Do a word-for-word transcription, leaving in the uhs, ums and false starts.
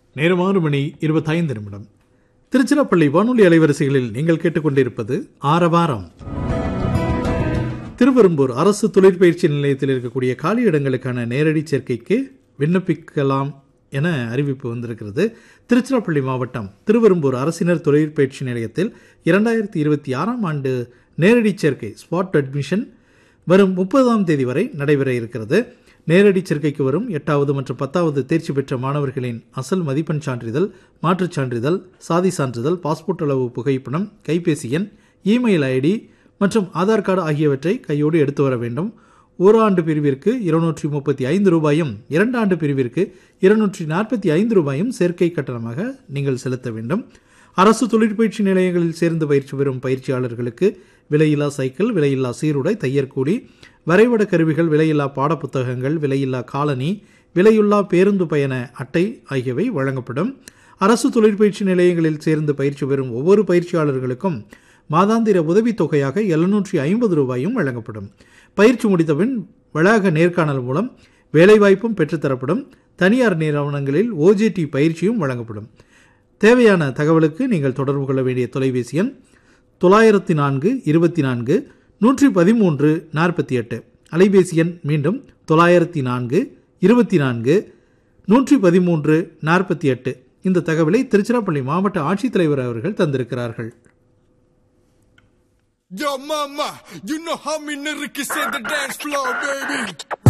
நேரம் ஆறு மணி இருபத்தைந்து நிமிடம். திருச்சிராப்பள்ளி வானொலி அலைவரிசைகளில் நீங்கள் கேட்டுக்கொண்டிருப்பது ஆரவாரம். திருவெரும்பூர் அரசு தொழிற்பயிற்சி நிலையத்தில் இருக்கக்கூடிய காலி இடங்களுக்கான நேரடி சேர்க்கைக்கு விண்ணப்பிக்கலாம் என அறிவிப்பு வந்திருக்கிறது. திருச்சிராப்பள்ளி மாவட்டம் திருவெரும்பூர் அரசினர் தொழிற்பயிற்சி நிலையத்தில் இரண்டாயிரத்தி இருபத்தி ஆறாம் ஆண்டு நேரடி சேர்க்கை ஸ்பாட் அட்மிஷன் வரும் முப்பதாம் தேதி வரை நடைபெற இருக்கிறது. நேரடி சேர்க்கைக்கு வரும் எட்டாவது மற்றும் பத்தாவது தேர்ச்சி பெற்ற மாணவர்களின் அசல் மதிப்பெண் சான்றிதழ், மாற்றுச் சான்றிதழ், சாதி சான்றிதழ், பாஸ்போர்ட் அளவு புகைப்படம், கைபேசி எண், இமெயில் ஐடி மற்றும் ஆதார் கார்டு ஆகியவற்றை கையோடு எடுத்து வர வேண்டும். ஓராண்டு பிரிவிற்கு இருநூற்றி முப்பத்தி ஐந்து ரூபாயும் இரண்டு ஆண்டு பிரிவிற்கு இருநூற்றி நாற்பத்தி ஐந்து ரூபாயும் சேர்க்கை கட்டணமாக நீங்கள் செலுத்த வேண்டும். அரசு தொழிற்பயிற்சி நிலையங்களில் சேர்ந்து பயிற்சி பெறும் பயிற்சியாளர்களுக்கு விலையில்லா சைக்கிள், விலையில்லா சீருடை, தையற்கூலி, வரைபட கருவிகள், விலையில்லா பாடப்புத்தகங்கள், விலையில்லா காலணி, விலையில்லா பேருந்து பயண அட்டை ஆகியவை வழங்கப்படும். அரசு தொழிற்பயிற்சி நிலையங்களில் சேர்ந்து பயிற்சி பெறும் ஒவ்வொரு பயிற்சியாளர்களுக்கும் மாதாந்திர உதவித்தொகையாக எழுநூற்றி ஐம்பது ரூபாயும் வழங்கப்படும். பயிற்சி முடித்தபின் வளாக நேர்காணல் மூலம் வேலைவாய்ப்பும் பெற்றுத்தரப்படும். தனியார் நிறுவனங்களில் ஓஜேடி பயிற்சியும் வழங்கப்படும். தேவையான தகவலுக்கு நீங்கள் தொடர்பு கொள்ள வேண்டிய தொலைபேசி எண் தொள்ளாயிரத்தி நான்கு இருபத்தி நான்கு நூற்றி பதிமூன்று நாற்பத்தி எட்டு. அலைபேசி எண் மீண்டும் தொள்ளாயிரத்தி நான்கு இருபத்தி நான்கு நூற்றி பதிமூன்று நாற்பத்தி எட்டு. இந்த தகவலை திருச்சிராப்பள்ளி மாவட்ட ஆட்சித்தலைவர் அவர்கள் தந்திருக்கிறார்கள். Yo mama, you know how me nigga can set the dance floor, baby.